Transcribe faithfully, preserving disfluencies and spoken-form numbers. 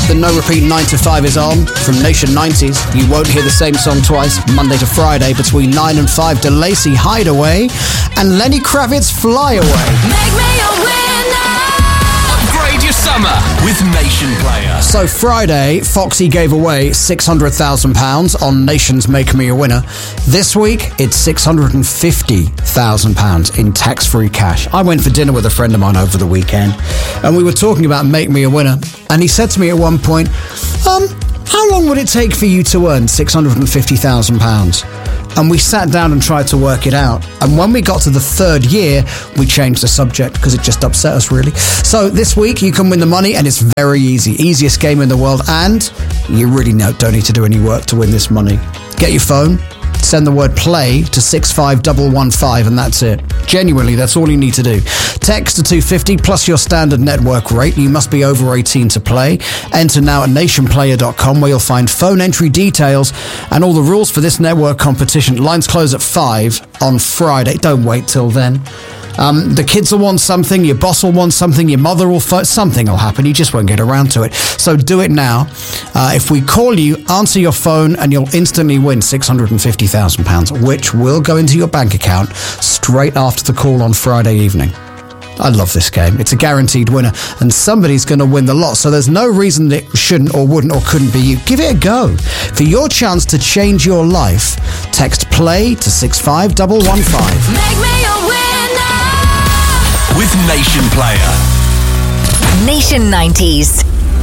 The No Repeat nine to five is on from Nation nineties. You won't hear the same song twice, Monday to Friday between nine and five. DeLacy, Hideaway, and Lenny Kravitz, Fly Away. Make me a winner. Upgrade your summer with Nation Player. So Friday, Foxy gave away six hundred thousand pounds on Nation's Make Me a Winner. This week, it's six hundred fifty thousand pounds in tax-free cash. I went for dinner with a friend of mine over the weekend, and we were talking about Make Me a Winner, and he said to me at one point, um, how long would it take for you to earn six hundred fifty thousand pounds? And we sat down and tried to work it out. And when we got to the third year, we changed the subject because it just upset us, really. So this week, you can win the money, and it's very easy. Easiest game in the world. And you really don't need to do any work to win this money. Get your phone, send the word play to six five one one five, and that's it. Genuinely, that's all you need to do. Text to two fifty plus your standard network rate. You must be over eighteen to play. Enter now at nation player dot com, where you'll find phone entry details and all the rules for this network competition. Lines close at five on Friday. Don't wait till then. Um, the kids will want something, your boss will want something, your mother will... Fo- something will happen, you just won't get around to it. So do it now. Uh, if we call you, answer your phone, and you'll instantly win six hundred fifty thousand pounds, which will go into your bank account straight after the call on Friday evening. I love this game. It's a guaranteed winner, and somebody's going to win the lot, so there's no reason that it shouldn't or wouldn't or couldn't be you. Give it a go. For your chance to change your life, text play to six five one one five. Make me a winner. With Nation Player. Nation nineties.